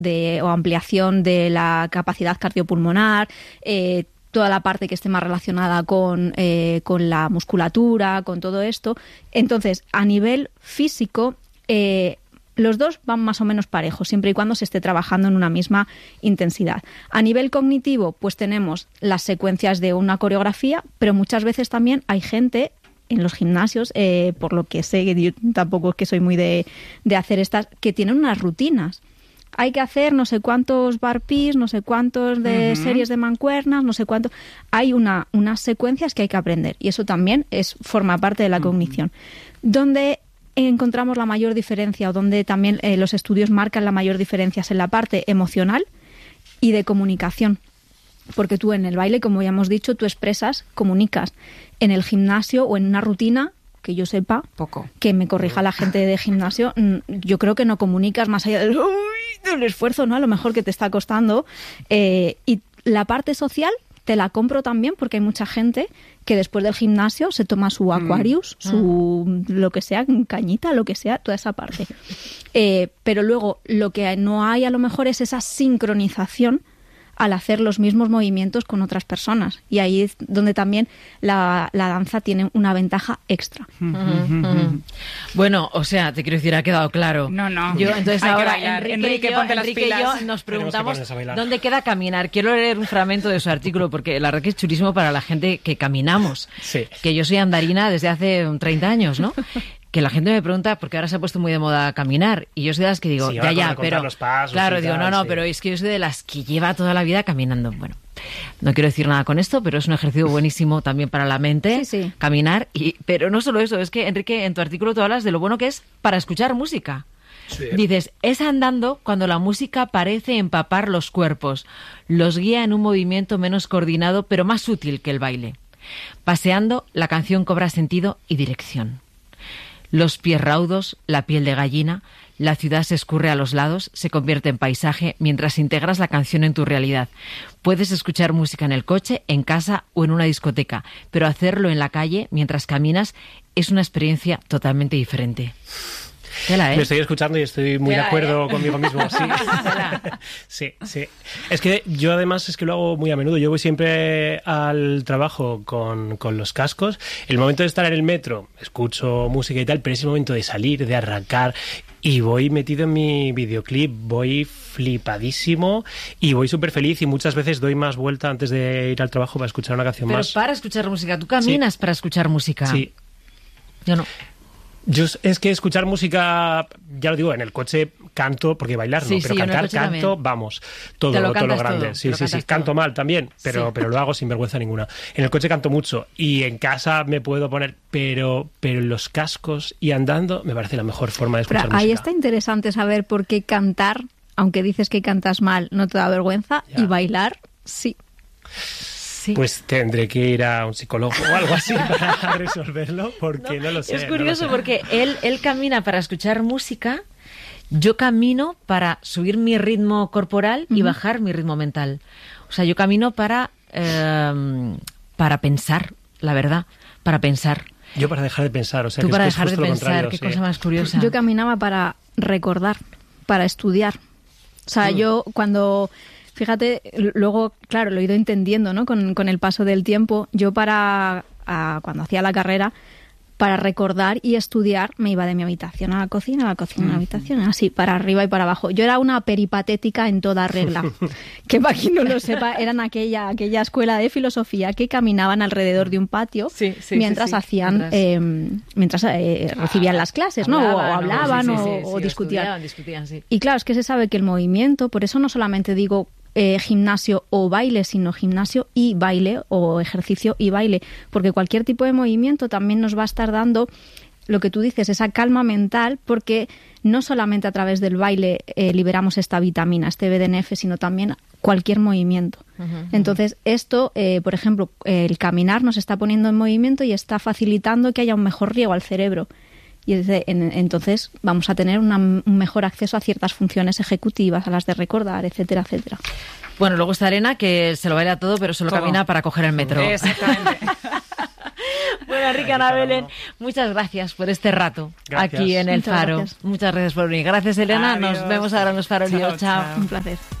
o ampliación de la capacidad cardiopulmonar, toda la parte que esté más relacionada con la musculatura, con todo esto. Entonces, a nivel físico, los dos van más o menos parejos, siempre y cuando se esté trabajando en una misma intensidad. A nivel cognitivo, pues tenemos las secuencias de una coreografía, pero muchas veces también hay gente en los gimnasios, por lo que sé, yo tampoco es que soy muy de hacer estas, que tienen unas rutinas. Hay que hacer no sé cuántos burpees, no sé cuántos de series de mancuernas, no sé cuánto. Hay unas secuencias que hay que aprender y eso también forma parte de la cognición. Donde encontramos la mayor diferencia o donde también los estudios marcan la mayor diferencia es en la parte emocional y de comunicación. Porque tú en el baile, como ya hemos dicho, tú expresas, comunicas. En el gimnasio o en una rutina, que yo sepa, poco. Que me corrija la gente de gimnasio, yo creo que no comunicas más allá del esfuerzo, ¿no? A lo mejor que te está costando. Y la parte social te la compro también porque hay mucha gente que después del gimnasio se toma su Aquarius, su lo que sea, cañita, lo que sea, toda esa parte. Pero luego lo que no hay a lo mejor es esa sincronización al hacer los mismos movimientos con otras personas. Y ahí es donde también la danza tiene una ventaja extra. Bueno, o sea, te quiero decir, ha quedado claro. No. Yo, entonces hay ahora que bailar. Enrique y yo nos preguntamos dónde queda caminar. Quiero leer un fragmento de su artículo porque la verdad que es chulísimo para la gente que caminamos. Sí. Que yo soy andarina desde hace 30 años, ¿no? Que la gente me pregunta, porque ahora se ha puesto muy de moda caminar, y yo soy de las que digo, sí, pero los pasos claro, y digo, tal, no, sí. pero es que yo soy de las que lleva toda la vida caminando. Bueno, no quiero decir nada con esto, pero es un ejercicio buenísimo también para la mente, sí. Caminar, pero no solo eso, es que, Enrique, en tu artículo tú hablas de lo bueno que es para escuchar música. Sí. Dices, es andando cuando la música parece empapar los cuerpos, los guía en un movimiento menos coordinado, pero más útil que el baile. Paseando, la canción cobra sentido y dirección. Los pies raudos, la piel de gallina, la ciudad se escurre a los lados, se convierte en paisaje mientras integras la canción en tu realidad. Puedes escuchar música en el coche, en casa o en una discoteca, pero hacerlo en la calle mientras caminas es una experiencia totalmente diferente. Tela, ¿eh? Me estoy escuchando y estoy muy de acuerdo conmigo mismo. Sí. Sí. Es que yo además es que lo hago muy a menudo. Yo voy siempre al trabajo con los cascos. El momento de estar en el metro, escucho música y tal, pero es el momento de salir, de arrancar. Y voy metido en mi videoclip, voy flipadísimo y voy súper feliz y muchas veces doy más vuelta antes de ir al trabajo para escuchar una canción más. Pero para escuchar música, ¿tú caminas para escuchar música? Sí. Yo no. Yo es que escuchar música, ya lo digo, en el coche canto, porque bailar no, Sí, pero sí, cantar canto, también. Vamos, todo lo grande. Todo, sí. Canto mal también, pero lo hago sin vergüenza ninguna. En el coche canto mucho y en casa me puedo poner, pero en los cascos y andando me parece la mejor forma de escuchar música. Ahí está interesante saber por qué cantar, aunque dices que cantas mal, no te da vergüenza, y bailar, sí. Sí. Pues tendré que ir a un psicólogo o algo así para resolverlo, porque no lo sé. Es curioso porque él camina para escuchar música, yo camino para subir mi ritmo corporal y bajar mi ritmo mental. O sea, yo camino para pensar, la verdad, para pensar. Yo para dejar de pensar, o sea, tú que para es dejar de justo pensar, lo qué contrario, cosa más curiosa. Yo caminaba para recordar, para estudiar. O sea, yo cuando... Fíjate, luego, claro, lo he ido entendiendo, ¿no? Con el paso del tiempo. Yo cuando hacía la carrera, para recordar y estudiar, me iba de mi habitación a la cocina, a la habitación, así, para arriba y para abajo. Yo era una peripatética en toda regla. Que para quien no lo sepa, eran aquella escuela de filosofía que caminaban alrededor de un patio mientras hacían, mientras recibían las clases, ¿no? O hablaban o discutían. Discutían, sí. Y claro, es que se sabe que el movimiento, por eso no solamente digo gimnasio o baile, sino gimnasio y baile o ejercicio y baile, porque cualquier tipo de movimiento también nos va a estar dando lo que tú dices, esa calma mental, porque no solamente a través del baile liberamos esta vitamina, este BDNF, sino también cualquier movimiento. Entonces, esto, por ejemplo, el caminar nos está poniendo en movimiento y está facilitando que haya un mejor riego al cerebro. Y entonces vamos a tener un mejor acceso a ciertas funciones ejecutivas, a las de recordar, etcétera, etcétera. Bueno, luego está Elena, que se lo baila todo, pero solo camina para coger el metro. Exactamente. Bueno, Enrique, Ana Belén, muchas gracias por este rato aquí en El Faro. Muchas gracias por venir. Gracias, Elena. Adiós. Nos vemos ahora en Los Farolillos. Chao. Un placer.